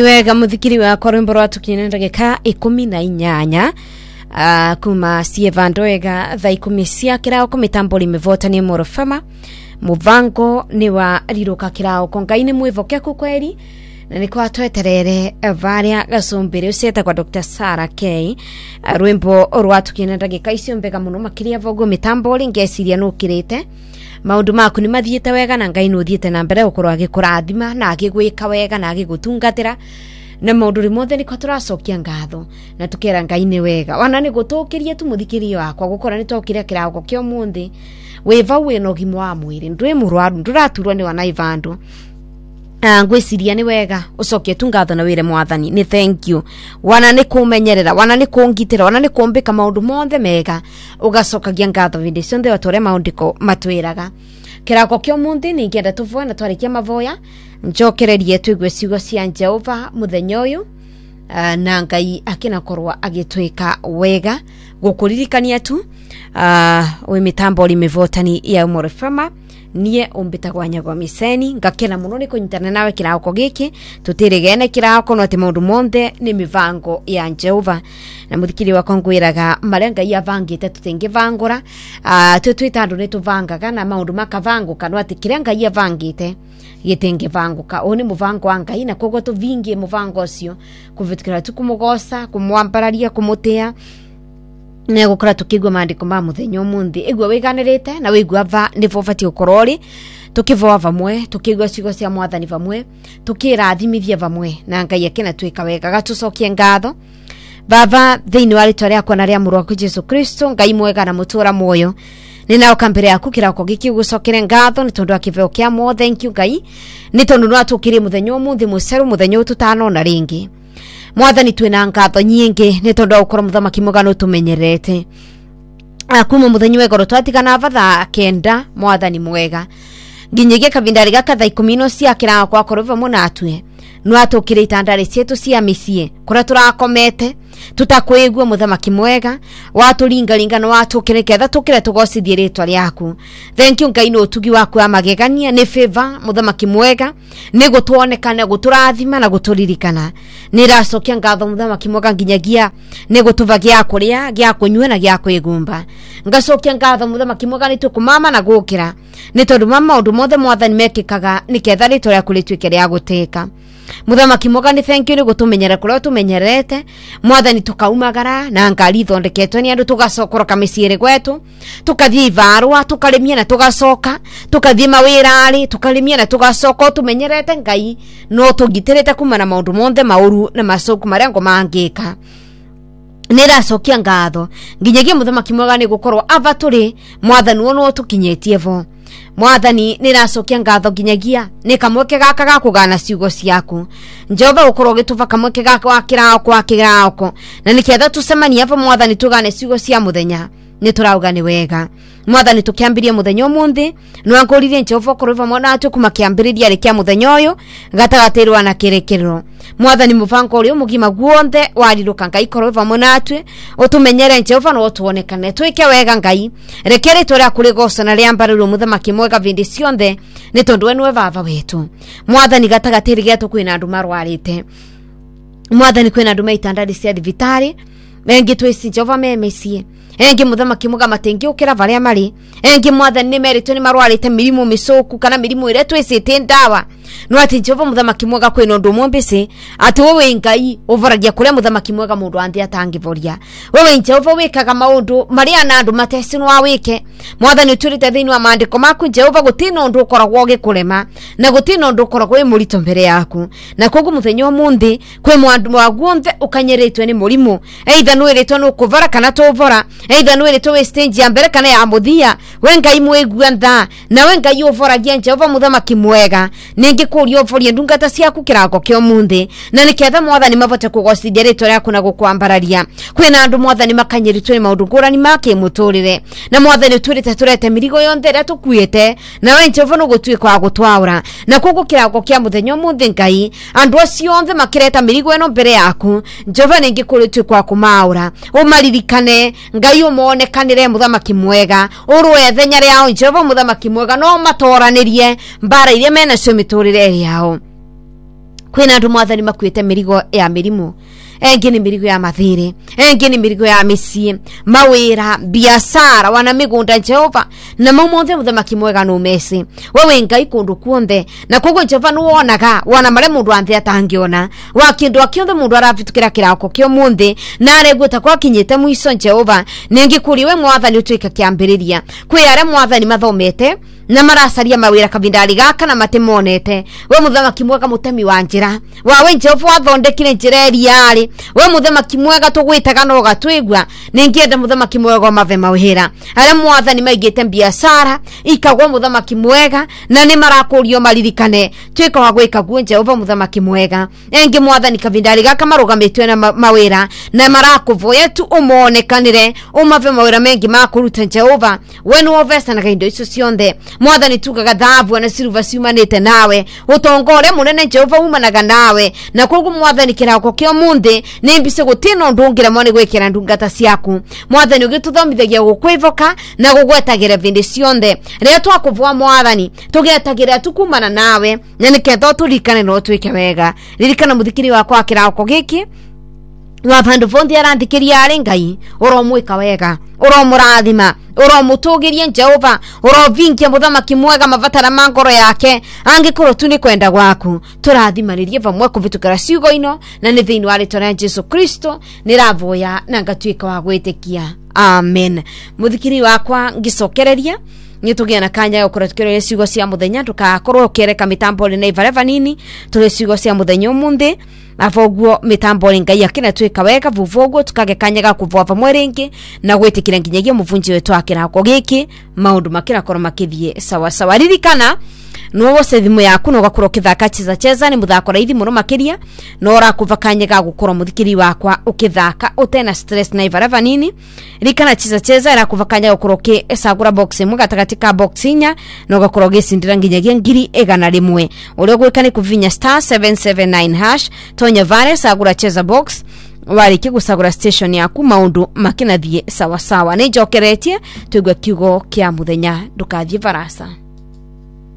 Niwega muthikiri wa korombo rwa tukinyana ndagika 18 kuma sievandwega tha 10 cia kirao kumitambo limevota ni morofama muvango ni wa riruka kirao kongaine mwivoke kukweli na niko tweterere varia gasombere useta kwa Dr. Sarah K rwimbo rwa tukinyana ndagika icio mbega muno makiria vogo mitambo lingesiria nukirite maundu maku ni mathiete wega na Ngai nuthiete na mbere ukorwo agikurathima na agigwika wega na agigutungatira na maundu rimothe niko turacokia ngatho na tukera Ngai ni wega wana ni gutukirie tu muthikirio wakwa gukora ni tokire kirago kio munthi wiva wina ugimo wa mwiri ndwe murwaru nduraturwo ni wana ivandu ngwiciria ni wega ucokie tu ngatho na wire mwathani ni thank you wana ni kumenyerera wana ni kungitira wana ni kumbika maundu mothe mega ugacokagia ngatho vindi cionthe watore maundiko matwiraga kirako kio munthi ni ngenda tuvoe na twarikia mavoya njokererie twigwe ciugo cia Jehova muthenya uyu na Ngai akina korwa agitwika wega gukuririkania tu we mitambo limevotani ya morefama nie umbitagwa nyagwa miseni ngakena muno ni kunyitana nawe kirako giki tutirigene kirako no ati maundu monthe ni mivango ya Jehova na muthikiri wa kongwiraga marenga ya vangite tutingivangura twitwandu ni tuvangaga na maundu makavanguka no ati kirenga ya vangite gitingivanguka oni muvango wa Ngai na kogo tuvingie muvango ucio kuvitukira tukumugosa kumwambararia kumutia ne gukora tukigwa maandiko ma muthenya omunthi igwa wiganirite na wigwa va nivo fati ukorori tukivoa vamwe tukigwa ciugo cia mwathani vamwe tukirathimithia vamwe na Ngai akina twika wega gatucokie ngatho baba thiini wa ritwa riakwa na ria muru waku Jesu Kristo Ngai mwega na mutura moyo nina ukambere yaku kirako giki gucokere ngatho ni tondu akiveo kia mo thank you Ngai ni tondu no atukire muthenya omunthi muceru muthenya ututano na ringi mwathani twina ngatho nyingi ni tondu ukora muthamaki mugano tumenyerete akuma muthenya wegoro twatigana vatha kenda mwathani mwega nginyige kavindari gaka tha 10 cia kirako kwa korova muna atwe no atukire itandari cietu cia micie kura turakomete tutakwigwa muthamaki mwega waturinga no watukire ketha tukire tugocithie ritwa riaku thank you Ngai no tugi waku amagegania ni favor muthamaki mwega ni gutuonekana guturathima na guturirikana ni racokia ngatho muthamaki mwega nginyagia ni gutuvagia kuria gia kunywa na gia kwigumba ngacokia ngatho muthamaki mwega ni tukumama na gukira ni tondu mama undu mothe mwathani mekikaga ni ketha ritwa riaku litwike ria guteka muthamaki mwega ni thank you ni gutumenyera kuria tumenyerete mwathani tukaumagara na ngari thondeketwe ni andu tugacokoroka miciire gwetu tukathie ivarwa tukarimia na tugacoka tukathie mawirari tukarimia na tugacoka tumenyerete Ngai no tugitirite kuma na maundu monthe mauru na macoku maria ngo mangika niracokia ngatho nginyagia muthamaki mwega ni gukorwo ava turi mwathani wono tukinyetie vo mwathani niracokia ngatho nginyagia ni kamweke gaka gakugana ciugo ciaku Jehova ukorwo gituva kamweke gaka wakirao kwa kirao na niketha tucemania ava mwathani tugane ciugo cia muthenya ni turauga ni wega mwathani tukiambiria muthenya omunthi no angoririe Jehova kuruva mwana atu kuma kiambiriria rikia muthenya uyu gatagatirwa na kirekero mwathani muvango uri mugima guonthe wariruka Ngai kuruva mwana atu utumenyere Jehova no tuonekane twike wega Ngai rekere tore akuri goso na riambariro muthamaki mwega vindi cionthe ni tondu we nwe baba wetu mwathani gatagatirige tukwina andu marwarite mwathani kwina andu maitandari cia thibitari bengi twisi Jehova memesie engi muthamaki muga matengi ukira varia mari engi mwathani ni merito ni marwarite mirimu micoku kana mirimu ire twicite ndawa no ati Jehova muthamaki mwega kwina undu mwombisi ati wewe Ngai uvoragia kuria muthamaki mwega mundu anthi atangivoria wewe Jehova wikaga maundu maria na andu matesinu wa wike mwathani turite thiini wa maandiko maku Jehova gutina undu ukoragwo gikurema na gutina undu ukoragwo wi murito mbere yaku na kogu muthenya omunthi kwi mwandu wa guonthe ukanyeretwe ni murimu either no iritwo no kuvora kana tovora either no iritwo we stage ya mbere kana ya muthia we Ngai mwigua ntha na we Ngai uvoragia Jehova muthamaki mwega ningi kuria uvorie ndungata ciaku kirako kio munthi na niketha mwathani mavote kugocithia ritwa riaku na gukwambararia kwina andu mwathani makanyiritwe ni maundu ngurani make muturire na mwathani turite turete mirigo yonthe ria tukuite na we Jehova no gutwika wa gutwaura na kugu kirako kia muthenya munthi Ngai andu acio onthe makireta mirigo eno mbere yaku Jehova ningi kuritwe kwa kumaura umaririkane Ngai umonekanire muthamaki mwega urwe thenya riao Jehova muthamaki mwega no matoranirie mbara iria mena cio miturire yao kwina andu mwathani makuite mirigo ya mirimu, engi ni mirigo ya mathiri, engi ni mirigo ya misi, mawira, biashara, wana migunda Jehova, na mumothe muthamaki mwega no mesi wewe Ngai kundu kuonthe, na koguo Jehova nuonaga wana mare mundu anthe atangiona wa kindu akionthe mundu aravitukira kirako kio munthe na areguta kwa kinyite mwiso Jehova, nengi kuri we mwathani utuika kiambiriria kwi are mwathani mathomete na maracaria mawira kabindari gaka na matemonete. We muthamaki mwega mutemi wa njira, wawe Jehova wathondekire njira eriari, we muthamaki mwega tugwitaga no gatwigwa, ningienda muthamaki mwega mave mawira ara mwathani maigite biashara ikagwa muthamaki mwega na ni marakurio maririkane twika wa gwika guo Jehova muthamaki mwega, engi mwathani kabindari gaka marugamitwe na mawira na marakuvoya tu umonekanire umave mawira mengi makuruta Jehova. We no ovesa na kaindo icio cionthe mwathani tugaga thahabu na silver ciumanite nawe, utongore munene Jehova umanaga nawe, na koguo mwathani kirako kio munthe ni mbise gutino ndungira mone gwikira ndungata ciaku mwathani ugituthomithagia gukwivoka na gugwetagira vindi cionthe ria twakuvwa mwathani tugetagira tukumana nawe, na niketho turikane no twike wega. Ririkana muthikiri wakwa kirako giki wa vandu vondi arandikiria ari Ngai uromwika wega, uromurathima, uromutugiria Jehova, urovinkia muthamaki mwega mavatara ma ngoro yake, angikorwo tu ni kwenda gwaku turathimaniririe vamwe kuvitukira ciugo ino, na ni thiini wa ritwa ria Jesu Kristo niravoya na ngatuika wa gwitikia, amen. Muthikiri wakwa ngicokereria nitugia na kanya yo kuretukira ciugo cia muthenya, tukakorwo kereka mitambo ni ivareva nini tuli ciugo cia muthenya umuthi avoguo mitambo Ngai akina twika wega vuvoguo tukage kanyaga kuvwa vamwe ringi na gwitikira nginyagia muvunji wetu akirako giki maundu makira korwo makithie sawa sawa. Ririkana no wose thimu yaku no gakuro kithaka cheza ni muthako raithi muno makiria no rakuva kanyaga gukora muthikiri wakwa ukithaka utena stress na ivareva nini. Ririkana cheza era kuva kanyaga gukuro ke esagura box imwe gatagati ka box inya no gakuro gisindira nginyagia ngiri 101 urio gwikani kuvinya *779# tonya vare sagura cheza box wariki gusagura station yaku maundu makinathie sawa sawa. Ni njokeretie tuigwe kiugo kia muthenya ndukathie varasa.